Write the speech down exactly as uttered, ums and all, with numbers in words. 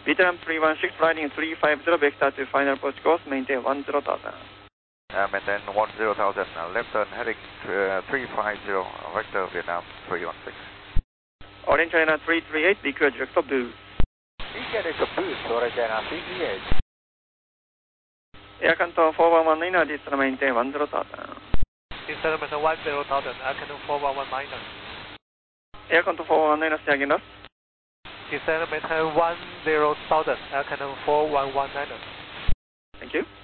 Vietnam three one six, flying three five zero, vector to final approach course, maintain one zero thousand. Uh, maintain one zero thousand, uh, left turn heading to, uh, three five zero, vector Vietnam three one six. Orange China three three eight, B Q direct of boost. B Q direct of boost, Orange China three three eight. Air control four one one nine, distance maintain one zero thousand. Distance maintain one zero thousand, air control four one one nine. Air control four one one nine, stay again lost. Descend maintain one zero thousand, air control four one one nine. Thank you.